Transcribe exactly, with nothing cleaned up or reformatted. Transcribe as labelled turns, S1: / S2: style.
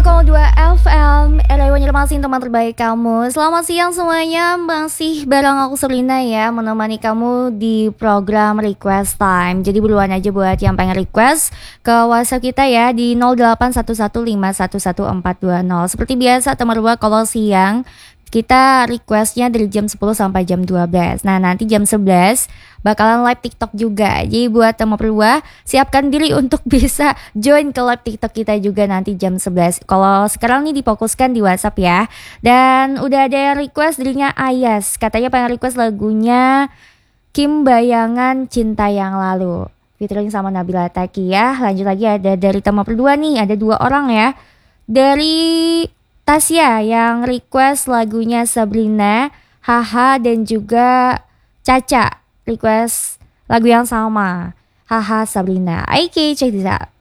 S1: koma dua F M, Erewan Masih teman terbaik kamu. Selamat siang semuanya, masih bareng aku Selina ya, menemani kamu di program Request Time. Jadi buruan aja buat yang pengen request ke WhatsApp kita ya di nol delapan satu satu lima satu satu empat dua nol. Seperti biasa teman berdua, kalau siang kita requestnya dari jam sepuluh sampai jam dua belas. Nah nanti jam sebelas bakalan live TikTok juga. Jadi buat teman berdua, siapkan diri untuk bisa join ke live TikTok kita juga nanti jam sebelas. Kalau sekarang nih difokuskan di WhatsApp ya. Dan udah ada yang request dirinya Ayas. Katanya pengen request lagunya Kim Bayangan Cinta Yang Lalu, featuring sama Nabila Taqiyah. Lanjut lagi ada dari teman berdua nih, ada dua orang ya. Dari Tasya yang request lagunya Sabrina, Haha, dan juga Caca request lagu yang sama, Haha Sabrina. Oke, check this out.